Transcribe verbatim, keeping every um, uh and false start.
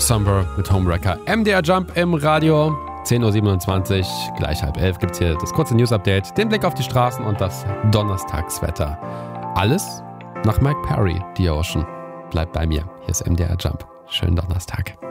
Somber mit Homewrecker. M D R Jump im Radio. zehn Uhr siebenundzwanzig, gleich halb elf gibt's hier das kurze News-Update, den Blick auf die Straßen und das Donnerstagswetter. Alles nach Mike Perry, The Ocean. Bleibt bei mir. Hier ist M D R Jump. Schönen Donnerstag.